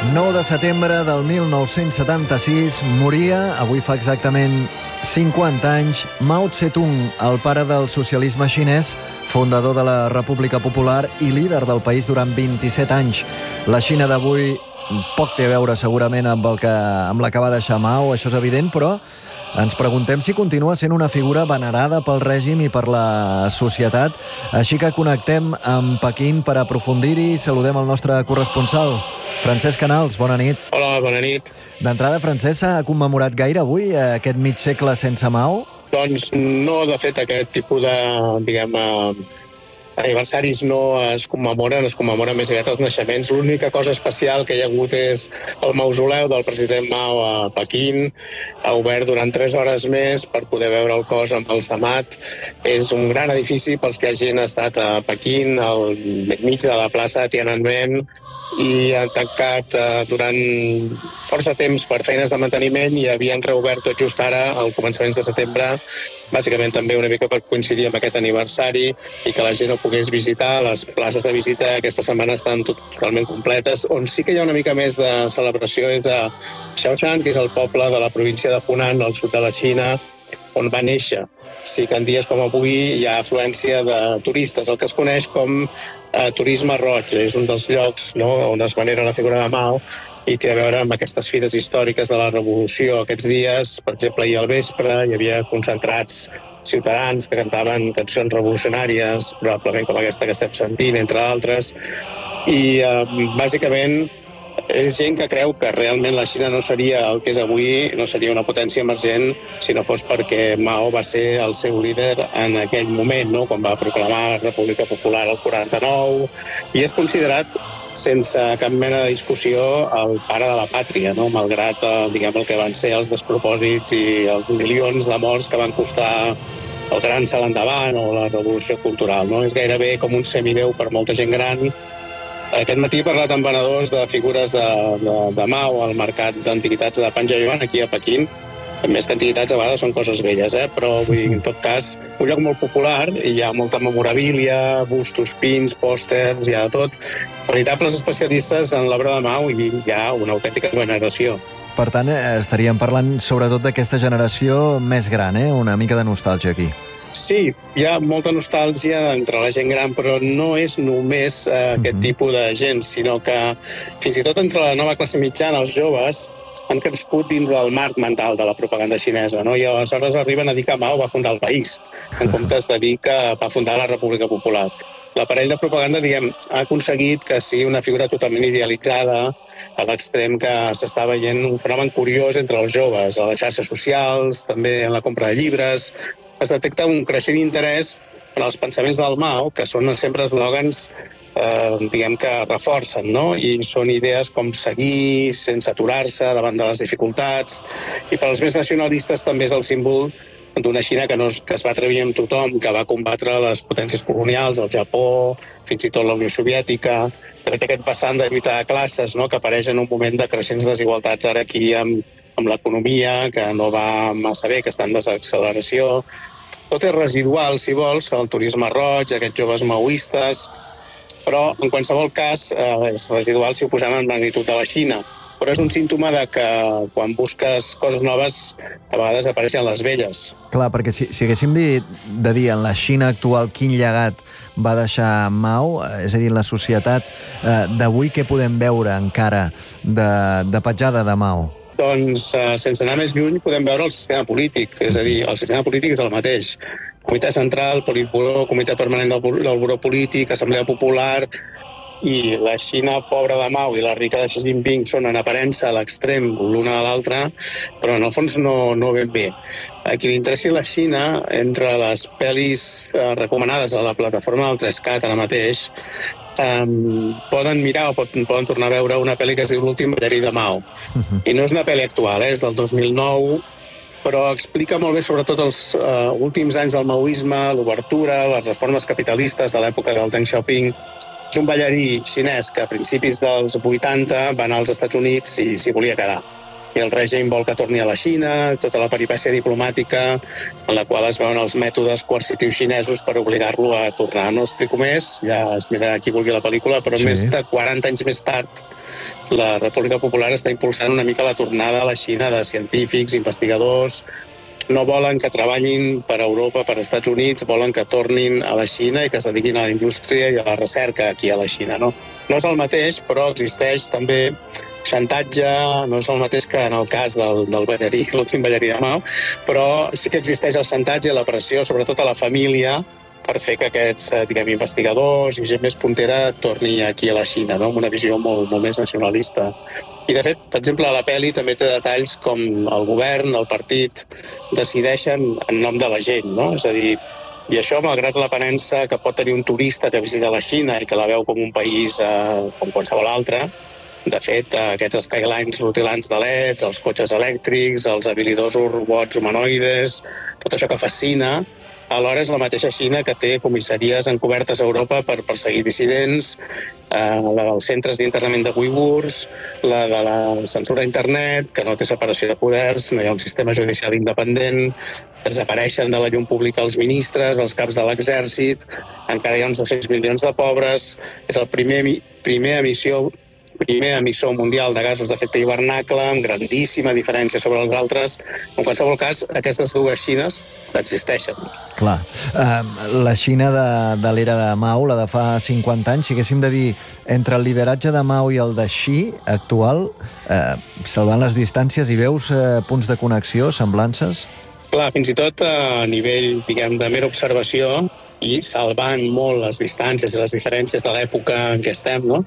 9 de setembre del 1976 moria, avui fa exactament 50 anys, Mao Tse-tung, el pare del socialisme xinès, fundador de la República Popular i líder del país durant 27 anys. La Xina d'avui poc té a veure segurament amb la que va deixar Mao, això és evident, però ens preguntem si continua sent una figura venerada pel règim i per la societat. Així que connectem amb Pequín per aprofundir-hi. Saludem el nostre corresponsal, Francesc Canals. Bona nit. Hola, bona nit. D'entrada, Francesc, s'ha commemorat gaire avui aquest mig segle sense Mao? Doncs no, de fet, aquest tipus de, aniversaris no es commemoren més aviat els naixements. L'única cosa especial que hi ha hagut és el mausoleu del president Mao a Pequín. Ha obert durant 3 hores més per poder veure el cos amb el Samat. És un gran edifici pels que hagin estat a Pequín, al mig de la plaça Tiananmen, i han tancat durant força temps per feines de manteniment i havien reobert tot just ara, al començaments de setembre, bàsicament també una mica per coincidir amb aquest aniversari i que la gent ho pogués visitar. Les places de visita aquesta setmana estan totalment completes. On sí que hi ha una mica més de celebració és a Shaoshan, que és el poble de la província de Hunan, al sud de la Xina, on va néixer. Sí que en dies com avui hi ha afluència de turistes, el que es coneix com turisme roig. És un dels llocs, no, on es venera la figura de Mao i té a veure amb aquestes fires històriques de la revolució. Aquests dies, per exemple, ahir al vespre hi havia concentrats ciutadans que cantaven cançons revolucionàries, probablement com aquesta que estem sentint, entre d'altres, i bàsicament és gent que creu que realment la Xina no seria el que és avui, no seria una potència emergent, si no fos perquè Mao va ser el seu líder en aquell moment, no? Quan va proclamar la República Popular el 49, i és considerat, sense cap mena de discussió, el pare de la pàtria, no? Malgrat el que van ser els despropòsits i els milions de morts que van costar el gran salt endavant o la revolució cultural, no? És gairebé com un semidéu per molta gent gran. Aquest matí he parlat amb venedors de figures de Mao al mercat d'antiguitats de Panjayuan, aquí a Pequín. Més que antiguitats, a vegades són coses velles, però vull dir, en tot cas, un lloc molt popular, i hi ha molta memorabilia, bustos, pins, pòsters, hi ha de tot. Veritables especialistes en l'obra de Mao, i hi ha una autèntica veneració. Per tant, estaríem parlant sobretot d'aquesta generació més gran, una mica de nostàlgia aquí. Sí, hi ha molta nostàlgia entre la gent gran, però no és només aquest tipus de gent, sinó que fins i tot entre la nova classe mitjana, els joves, han crescut dins del marc mental de la propaganda xinesa, no? I aleshores arriben a dir que Mao va fundar el país, en comptes de dir que va fundar la República Popular. L'aparell de propaganda, ha aconseguit que sigui una figura totalment idealitzada, a l'extrem que s'està veient un fenomen curiós entre els joves, a les xarxes socials, també en la compra de llibres. Es detecta un creixent interès en els pensaments del Mao, que són sempre eslògans que reforcen, no? I són idees com seguir sense aturar-se davant de les dificultats, i per als més nacionalistes també és el símbol d'una Xina que es va atrevir amb tothom, que va combatre les potències colonials, el Japó, fins i tot la Unió Soviètica. També té aquest vessant de lluita de classes, no?, que apareix en un moment de creixents desigualtats ara aquí amb l'economia, que no va massa bé, que està en desacceleració. Tot és residual, si vols, el turisme roig, aquests joves maoistes, però en qualsevol cas és residual si ho posem en magnitud de la Xina. Però és un símptoma de que quan busques coses noves a vegades apareixen les velles. Clar, perquè si haguéssim de dir en la Xina actual quin llegat va deixar Mao, és a dir, la societat d'avui, què podem veure encara de petjada de Mao? Doncs, sense anar més lluny, podem veure el sistema polític. És a dir, el sistema polític és el mateix. Comitè Central, Politburó, Comitè Permanent del Buró Polític, Assemblea Popular, i la Xina pobra de Mao i la rica de Xi Jinping són en aparença a l'extrem l'una de l'altra, però en el fons no ben bé. A qui li interessi la Xina, entre les pel·lis recomanades a la plataforma del 3CAT ara mateix, poden mirar o poden tornar a veure una pel·li que es diu L'últim bateri de Mao. I no és una pel·li actual, és del 2009, però explica molt bé sobretot els últims anys del maoisme, l'obertura, les reformes capitalistes de l'època del Deng Xiaoping. És un ballarí xinès que a principis dels 80 va anar als Estats Units i s'hi volia quedar. i el règim vol que torni a la Xina, tota la peripècia diplomàtica en la qual es veuen els mètodes coercitius xinesos per obligar-lo a tornar. No explico més, ja es mirarà qui vulgui la pel·lícula, però més de 40 anys més tard la República Popular està impulsant una mica la tornada a la Xina de científics, investigadors. No volen que treballin per Europa, per Estats Units, volen que tornin a la Xina i que es dediquin a la indústria i a la recerca aquí a la Xina. No és el mateix, però existeix també xantatge, no és el mateix que en el cas del ballarí, l'últim ballarí de Mao, però sí que existeix el xantatge i la pressió, sobretot a la família, per fer que aquests, investigadors i gent més puntera torni aquí a la Xina, no? Amb una visió molt més nacionalista. I, de fet, per exemple, a la pel·li també té detalls com el govern, el partit, decideixen en nom de la gent, no? És a dir, i això, malgrat l'aparença que pot tenir un turista que visita la Xina i que la veu com un país com qualsevol altre, de fet, aquests skylines rutilants de LEDs, els cotxes elèctrics, els habilidosos robots humanoides, tot això que fascina, alhora és la mateixa Xina que té comissaries encobertes a Europa per perseguir dissidents, la dels centres d'internament de uigurs, la de la censura a internet, que no té separació de poders, no hi ha un sistema judicial independent, desapareixen de la llum pública els ministres, els caps de l'exèrcit, encara hi ha uns 200 milions de pobres, és el primer emissor mundial de gasos d'efecte hivernacle, amb grandíssima diferència sobre els altres. En qualsevol cas, aquestes dues Xines existeixen. Clar. La Xina de l'era de Mao, la de fa 50 anys, si haguéssim de dir entre el lideratge de Mao i el de Xi actual, salvant les distàncies, hi veus punts de connexió, semblances? Clar, fins i tot a nivell, diguem, de mera observació i salvant molt les distàncies i les diferències de l'època en què estem, no?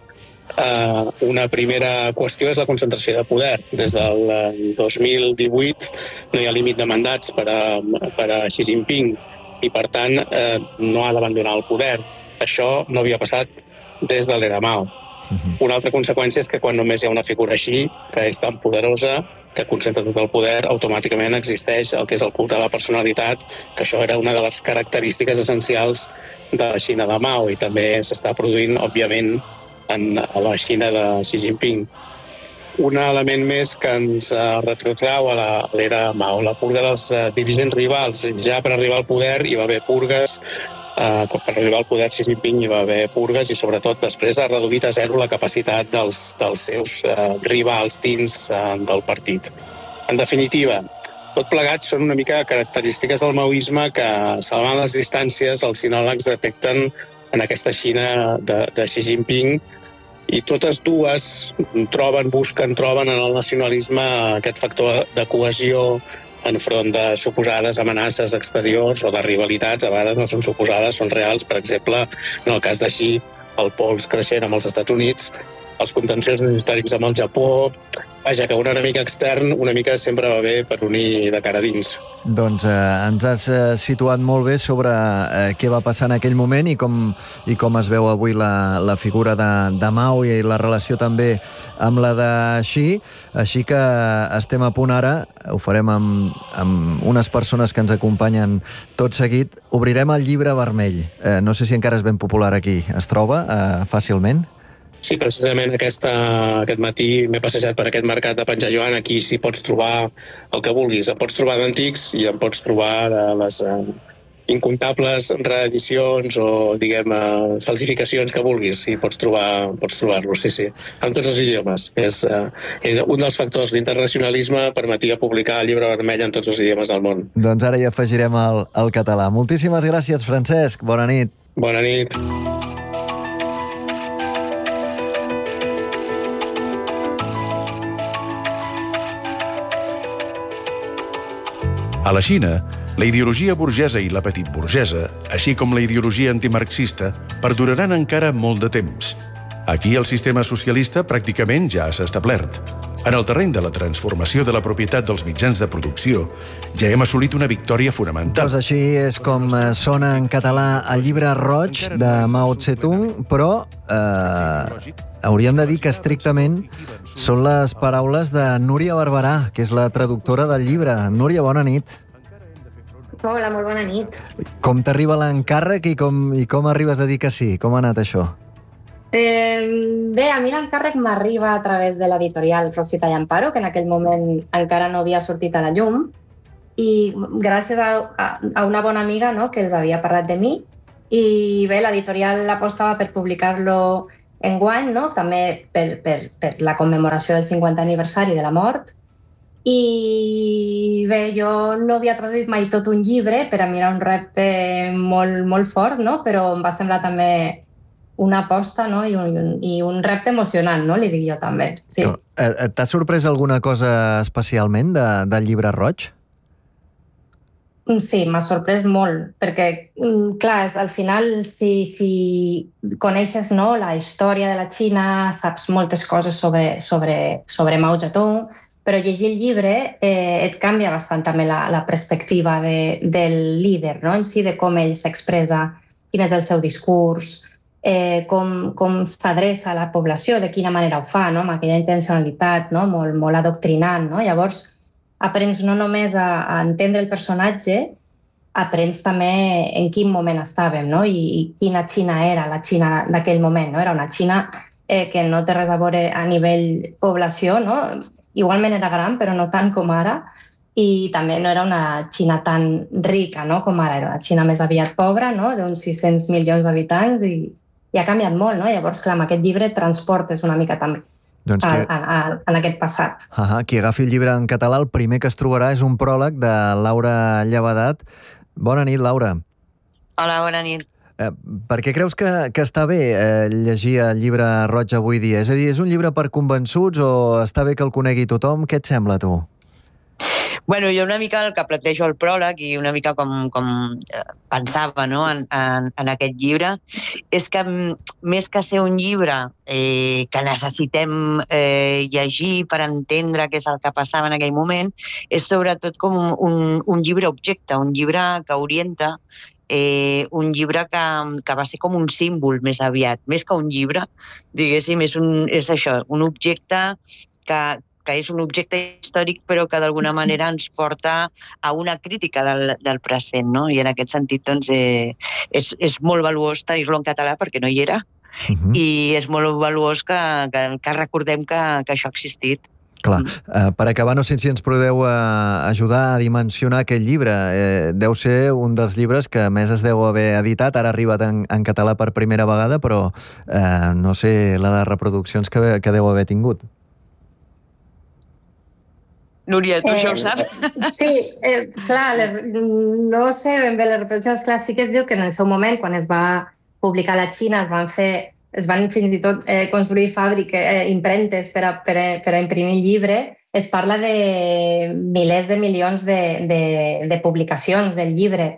Una primera qüestió és la concentració de poder. Des del 2018 no hi ha límit de mandats per a Xi Jinping i, per tant, no ha d'abandonar el poder. Això no havia passat des de l'era Mao. Una altra conseqüència és que quan només hi ha una figura així, que és tan poderosa, que concentra tot el poder, automàticament existeix el que és el culte a la personalitat, que això era una de les característiques essencials de la Xina de Mao i també s'està produint, òbviament, a la Xina de Xi Jinping. Un element més que ens retrotrau a l'era Mao, la purga dels dirigents rivals. Ja per arribar al poder hi va haver purgues, per arribar al poder Xi Jinping hi va haver purgues i sobretot després ha reduït a zero la capacitat dels seus rivals dins del partit. En definitiva, tot plegat són una mica característiques del maoisme que, salvant les distàncies, els sinòlegs detecten en aquesta Xina de Xi Jinping i totes dues troben en el nacionalisme aquest factor de cohesió enfront de suposades amenaces exteriors o de rivalitats. A vegades no són suposades, són reals. Per exemple, en el cas de Xi, el pols creixent amb els Estats Units, els contenciosos històrics amb el Japó. Vaja, que un enemic extern una mica sempre va bé per unir de cara a dins. Doncs ens has situat molt bé sobre què va passar en aquell moment i com es veu avui la figura de Mao i la relació també amb la de Xi. Així que estem a punt ara, ho farem amb unes persones que ens acompanyen tot seguit. Obrirem el llibre vermell. No sé si encara és ben popular aquí. Es troba fàcilment? Sí, precisament aquest matí m'he passejat per aquest mercat de Panjayuan. Aquí sí pots trobar el que vulguis. En pots trobar d'antics i en pots trobar de les incomptables reedicions o, diguem, falsificacions que vulguis. I pots trobar-lo, sí. En tots els idiomes. És un dels factors. L'internacionalisme permetia publicar el llibre vermell en tots els idiomes del món. Doncs ara hi afegirem el català. Moltíssimes gràcies, Francesc. Bona nit. Bona nit. A la Xina, la ideologia burgesa i la petit burgesa, així com la ideologia antimarxista, perduraran encara molt de temps. Aquí el sistema socialista pràcticament ja s'ha establert. En el terreny de la transformació de la propietat dels mitjans de producció, ja hem assolit una victòria fonamental. Doncs així és com sona en català el llibre roig de Mao Tse-tung, però hauríem de dir que estrictament són les paraules de Núria Barberà, que és la traductora del llibre. Núria, bona nit. Hola, molt bona nit. Com t'arriba l'encàrrec i com arribes a dir que sí? Com ha anat això? Bé, a mi l'encàrrec m'arriba a través de l'editorial Rosita i Amparo, que en aquell moment encara no havia sortit a la llum, i gràcies a una bona amiga, no?, que els havia parlat de mi, i bé, l'editorial apostava per publicar-lo enguany, no?, també per la commemoració del 50 aniversari de la mort. I bé, jo no havia traduït mai tot un llibre, per a mi era un repte molt, molt fort, no?, però em va semblar també una aposta, no?, i un repte emocionant, no?, li dic jo també. Sí. T'ha sorprès alguna cosa especialment del llibre roig? Sí, m'ha sorprès molt, perquè, clar, al final, si coneixes, no, la història de la Xina, saps moltes coses sobre Mao Zedong, però llegir el llibre et canvia bastant també la perspectiva del líder, no?, en si, de com ell s'expressa, quin és el seu discurs, com s'adreça a la població, de quina manera ho fa, no?, amb aquella intencionalitat, no?, molt adoctrinant, no? Llavors, aprens no només a entendre el personatge, aprens també en quin moment estàvem, no?, i quina Xina era la Xina d'aquell moment, no? Era una Xina que no té res a veure a nivell població, no? Igualment era gran, però no tant com ara, i també no era una Xina tan rica, no?, com ara. Era una Xina més aviat pobra, no?, d'uns 600 milions d'habitants, i ha canviat molt, no? Llavors, clar, amb aquest llibre transportes una mica també en aquest passat. Qui agafi el llibre en català, el primer que es trobarà és un pròleg de Laura Llabadat. Bona nit, Laura. Hola, bona nit. Per què creus que està bé llegir el llibre roig avui dia? És a dir, és un llibre per convençuts o està bé que el conegui tothom? Què et sembla, tu? Bueno, jo una mica el que plantejo al pròleg i una mica com pensava, no?, en aquest llibre, és que més que ser un llibre que necessitem llegir per entendre què és el que passava en aquell moment, és sobretot com un llibre objecte, un llibre que orienta, un llibre que va ser com un símbol més aviat, més que un llibre, diguéssim, és això, un objecte que és un objecte històric però que d'alguna manera ens porta a una crítica del present, no? I en aquest sentit doncs, és molt valuós tenir-lo en català perquè no hi era, i és molt valuós que recordem que això ha existit. Clar. Per acabar, no sé si ens podeu ajudar a dimensionar aquest llibre. Deu ser un dels llibres que més es deu haver editat. Ara ha arribat en català per primera vegada, però no sé la de reproduccions que deu haver tingut. Núria, tu això ho saps? Sí, clar, no sé ben bé les reproduccions. Clar, sí que es diu que en el seu moment, quan es va publicar a la Xina, es van fins i tot construir fàbriques, impremtes per a imprimir el llibre. Es parla de milers de milions de publicacions del llibre.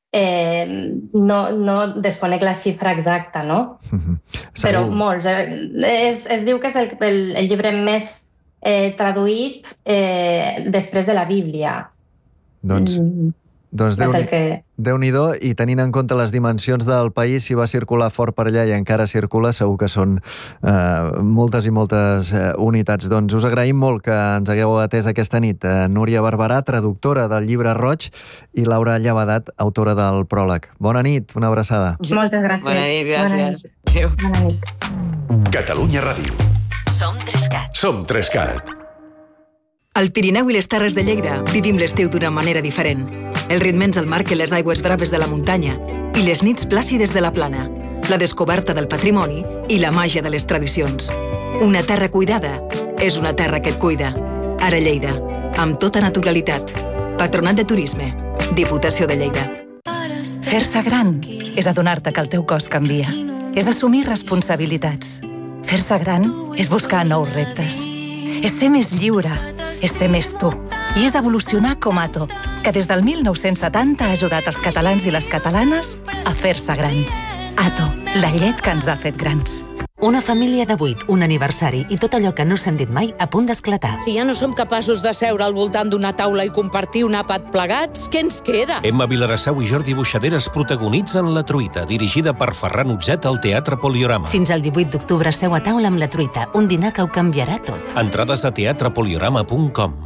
No desconec la xifra exacta, no? Però molts. Es diu que és el llibre més traduït després de la Bíblia. Doncs Déu-n'hi-do, i tenint en compte les dimensions del país, si va circular fort per allà i encara circula, segur que són moltes i moltes unitats. Doncs us agraïm molt que ens hagueu atès aquesta nit. Núria Barberà, traductora del llibre roig, i Laura Llabadat, autora del pròleg. Bona nit, una abraçada. Moltes gràcies. Bona nit, gràcies. Adéu. Bona nit. Catalunya Ràdio. Som 3CAT. Som 3CAT. Al Pirineu i les Terres de Lleida vivim l'estiu d'una manera diferent. El ritme ens el marquen les aigües braves de la muntanya i les nits plàcides de la plana, la descoberta del patrimoni i la màgia de les tradicions. Una terra cuidada és una terra que et cuida. Ara Lleida, amb tota naturalitat. Patronat de Turisme, Diputació de Lleida. Fer-se gran és adonar-te que el teu cos canvia. És assumir responsabilitats. Fer-se gran és buscar nous reptes. És ser més lliure, és ser més tu. I és evolucionar com Ato, que des del 1970 ha ajudat els catalans i les catalanes a fer-se grans. Ato, la llet que ens ha fet grans. Una família de 8, un aniversari i tot allò que no s'han dit mai a punt d'esclatar. Si ja no som capaços de seure al voltant d'una taula i compartir un àpat plegats, què ens queda? Emma Vilarassau i Jordi Buixaderes protagonitzen La Truita, dirigida per Ferran Utzet al Teatre Poliorama. Fins al 18 d'octubre seu a taula amb La Truita, un dinar que ho canviarà tot. Entrades a teatrepoliorama.com.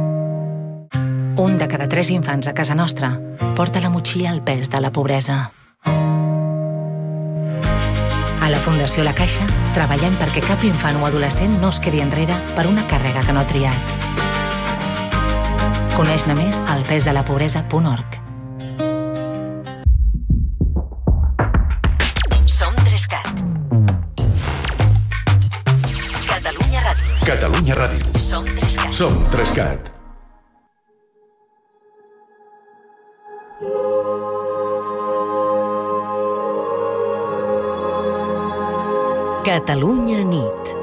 Un de cada 3 infants a casa nostra porta a la motxilla el pes de la pobresa. A la Fundació La Caixa treballem perquè cap infant o adolescent no es quedi enrere per una càrrega que no ha triat. Coneix-ne més al pesdelapobresa.org. Som 3CAT. Catalunya Ràdio. Catalunya Ràdio. Som 3CAT. Som 3CAT. Catalunya nit.